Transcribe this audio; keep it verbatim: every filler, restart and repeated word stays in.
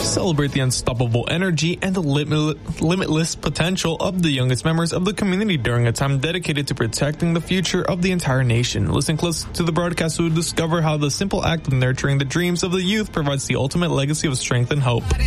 Celebrate the unstoppable energy and the limit- limitless potential of the youngest members of the community during a time dedicated to protecting the future of the entire nation. Listen close to the broadcast to discover how the simple act of nurturing the dreams of the youth provides the ultimate legacy of strength and hope.